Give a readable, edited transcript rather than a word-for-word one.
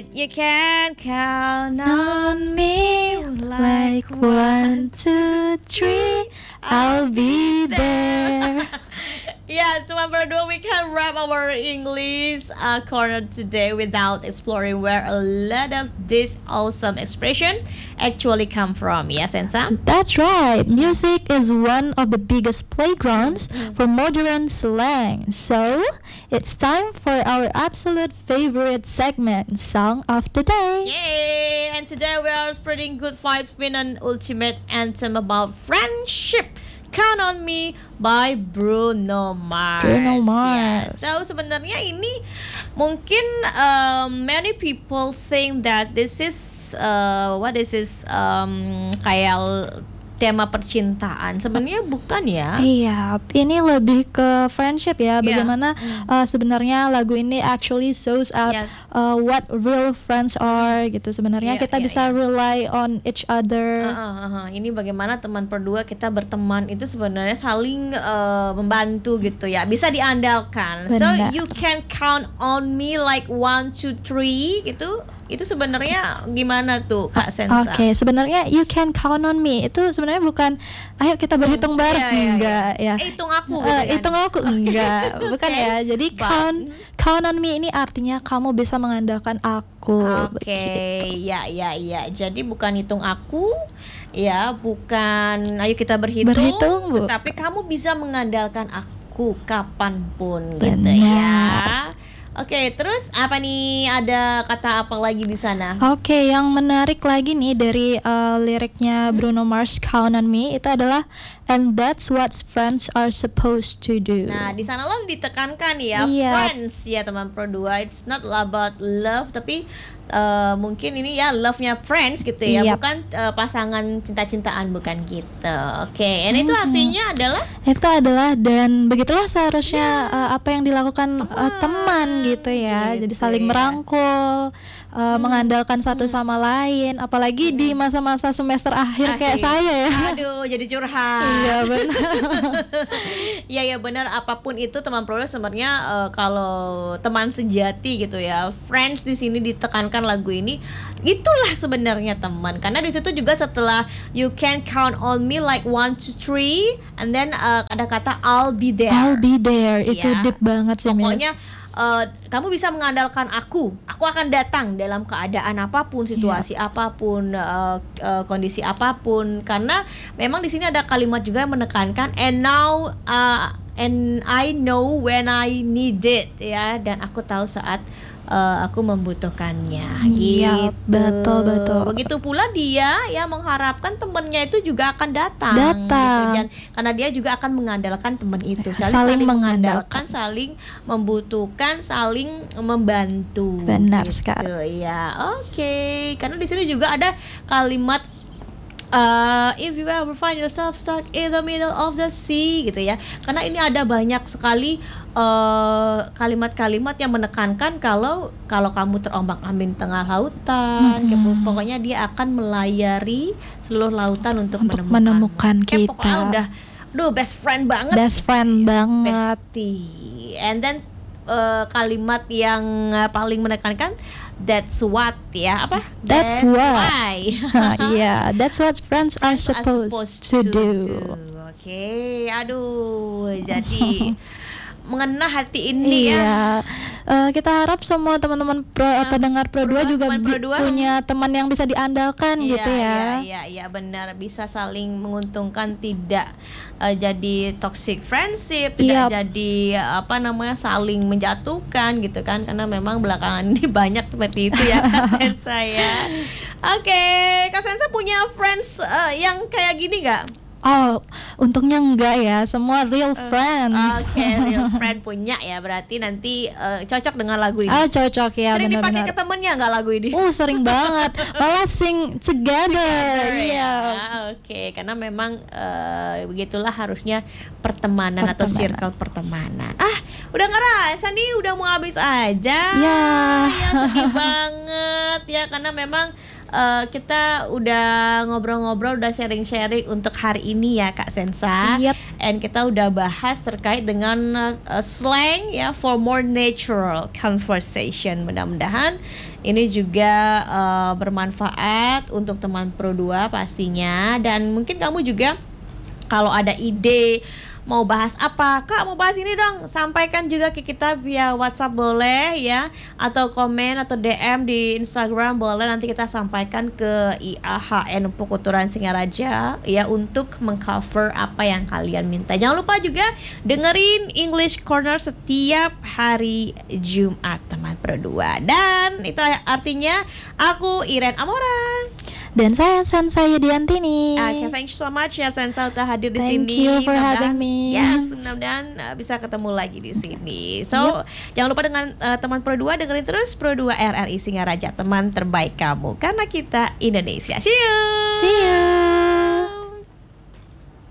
You can count on me like 1, 2, 3, I'll be there. Yeah, teman berdua, we can wrap our English corner today without exploring where a lot of this awesome expression actually come from. Yeah, Sensa? That's right. Music is one of the biggest playgrounds for modern slang. So, it's time for our absolute favorite segment, Song of the Day. Yay! And today we are spreading good vibes with an ultimate anthem about friendship. Count on Me by Bruno Mars. Bruno Mars. Yeah. So sebenarnya ini mungkin many people think that this is kayak tema percintaan. Sebenarnya bukan ya. Iya, ini lebih ke friendship ya. Yeah. Bagaimana sebenarnya lagu ini actually shows out what real friends are gitu. Sebenarnya kita bisa rely on each other. Ini bagaimana teman berdua kita berteman itu sebenarnya saling membantu gitu ya. Bisa diandalkan. Benar. So you can count on me like 1, 2, 3 gitu. Itu sebenarnya gimana tuh Kak Sensa? Oke, sebenarnya you can count on me itu sebenarnya bukan ayo kita berhitung bareng, enggak ya. Hitung aku gitu kan? Hitung aku enggak, bukan ya. Jadi count on me ini artinya kamu bisa mengandalkan aku. Oke, ya. Jadi bukan hitung aku, ya, bukan ayo kita berhitung, tapi kamu bisa mengandalkan aku kapanpun. Benar. Gitu ya. Oke, terus apa nih? Ada kata apa lagi di sana? Oke, yang menarik lagi nih dari liriknya Bruno Mars Count on Me itu adalah and that's what friends are supposed to do. Nah, di sana lo ditekankan ya, friends ya teman berdua. It's not about love, tapi mungkin ini ya love-nya friends gitu ya, bukan pasangan cinta-cintaan, bukan gitu. Oke, and itu artinya adalah? Itu adalah dan begitulah seharusnya apa yang dilakukan teman gitu ya. Jadi saling merangkul, mengandalkan satu sama lain, apalagi di masa-masa semester akhir kayak saya ya. Aduh, jadi curhat. Iya benar. Iya benar, apapun itu teman berdua sebenarnya kalau teman sejati gitu ya. Friends di sini ditekankan lagu ini, itulah sebenarnya teman. Karena di situ juga setelah you can count on me like 1, 2, 3 and then ada kata I'll be there. I'll be there. Itu deep banget sih. Pokoknya kamu bisa mengandalkan aku akan datang dalam keadaan apapun, situasi apapun, kondisi apapun. Karena memang di sini ada kalimat juga yang menekankan and now and I know when I need it ya, dan aku tahu saat aku membutuhkannya. Iya, gitu. betul. Begitu pula dia ya mengharapkan temannya itu juga akan datang. Gitu. Dan karena dia juga akan mengandalkan teman itu. Saling mengandalkan, saling membutuhkan, saling membantu. Benar gitu, sekali. Ya, oke. Karena di sini juga ada kalimat if you ever find yourself stuck in the middle of the sea gitu ya. Karena ini ada banyak sekali kalimat-kalimat yang menekankan kalau kamu terombang-ambing tengah lautan, pokoknya dia akan melayari seluruh lautan untuk menemukan kita. Pokoknya udah best friend banget. Bestie. And then kalimat yang paling menekankan that's what ya, apa? That's why. Yeah, that's what friends are supposed to do. Oke, aduh, jadi mengena hati ini ya. Kita harap semua teman-teman pendengar Pro 2 juga punya teman yang bisa diandalkan gitu ya. Iya, benar, bisa saling menguntungkan, tidak jadi toxic friendship, tidak jadi saling menjatuhkan gitu kan, karena memang belakangan ini banyak seperti itu ya Kak Sensa ya. Oke, Kak Sensa punya friends yang kayak gini nggak? Oh, untungnya enggak ya, semua real friends. Oke, real friend punya ya, berarti nanti cocok dengan lagu ini. Cocok ya, sering benar-benar. dipakai ke temennya nggak lagu ini? Sering banget, malah sing together. Iya. Oke, karena memang begitulah harusnya pertemanan atau circle pertemanan. Udah ngerasa nih udah mau habis aja. Ya. Sedih banget ya, karena memang kita udah ngobrol-ngobrol, udah sharing-sharing untuk hari ini ya Kak Sensa. Yep. And kita udah bahas terkait dengan slang ya, for more natural conversation. Mudah-mudahan ini juga bermanfaat untuk teman Pro 2 pastinya. Dan mungkin kamu juga kalau ada ide mau bahas apa, Kak mau bahas ini dong, sampaikan juga ke kita via WhatsApp boleh ya, atau komen atau DM di Instagram boleh, nanti kita sampaikan ke IAHN Pukuturan Singaraja ya untuk mengcover apa yang kalian minta. Jangan lupa juga dengerin English Corner setiap hari Jumat teman Pro 2. Dan itu artinya aku Iren Amora. Dan saya Sensa Yudiantini. Okay, thank you so much ya Sensa udah hadir di sini. Thank you for having me. Yes, mudah-mudahan bisa ketemu lagi di sini. So, jangan lupa dengan teman Pro 2 dengerin terus Pro 2 RRI Singaraja, teman terbaik kamu karena kita Indonesia. See you. See you.